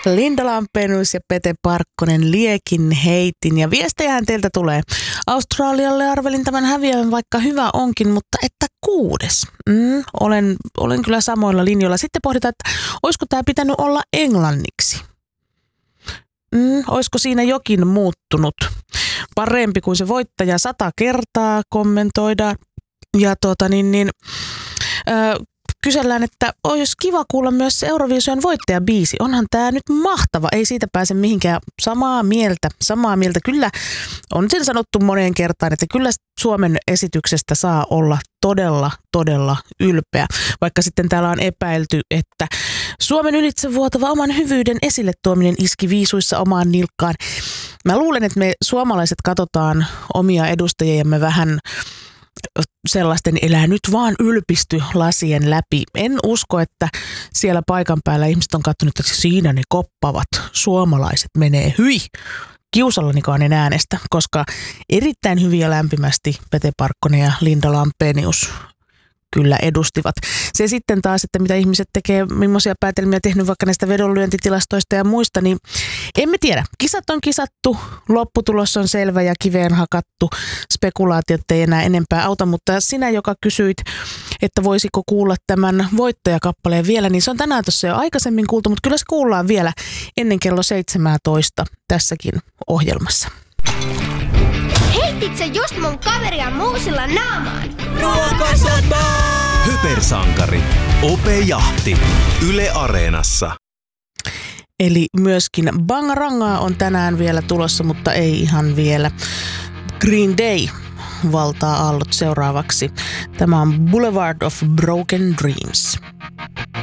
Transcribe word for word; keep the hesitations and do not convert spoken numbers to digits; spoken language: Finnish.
Linda Lampenius ja Pete Parkkonen liekin heitin. Ja viestejähän teiltä tulee. Australialle arvelin tämän häviävän, vaikka hyvä onkin, mutta että kuudes. Mm, olen, olen kyllä samoilla linjoilla. Sitten pohditaan, että olisiko tämä pitänyt olla englanniksi. Mm, olisiko siinä jokin muuttunut? Parempi kuin se voittaja sata kertaa kommentoidaan. Ja tuota niin, niin ö, kysellään, että olisi kiva kuulla myös se Euroviisujen voittajabiisi. Onhan tämä nyt mahtava, ei siitä pääse mihinkään. Samaa mieltä, samaa mieltä. Kyllä on sen sanottu moneen kertaan, että kyllä Suomen esityksestä saa olla todella, todella ylpeä. Vaikka sitten täällä on epäilty, että Suomen ylitsevuotava oman hyvyyden esille tuominen iski viisuissa omaan nilkkaan. Mä luulen, että me suomalaiset katsotaan omia edustajiamme vähän sellaisten elää nyt vaan ylpisty lasien läpi. En usko, että siellä paikan päällä ihmiset on katsonut, että siinä ne koppavat suomalaiset menee hyi. Kiusallanikaan en äänestä, koska erittäin hyviä lämpimästi Pete Parkkonen ja Linda Lampenius kyllä edustivat. Se sitten taas, että mitä ihmiset tekee, millaisia päätelmiä tehnyt vaikka näistä vedonlyöntitilastoista ja muista, niin emme tiedä. Kisat on kisattu, lopputulos on selvä ja kiveen hakattu. Spekulaatiot ei enää enempää auta, mutta sinä, joka kysyit, että voisiko kuulla tämän voittajakappaleen vielä, niin se on tänään tuossa jo aikaisemmin kuultu, mutta kyllä se kuullaan vielä ennen kello seitsemäntoista tässäkin ohjelmassa. Heitit sä just mun kaveria muusilla naamaan? Ruokasota! Hypersankari. Ope Jahti. Yle Areenassa. Eli myöskin Bangarangaa on tänään vielä tulossa, mutta ei ihan vielä. Green Day valtaa aallot seuraavaksi. Tämä on Boulevard of Broken Dreams.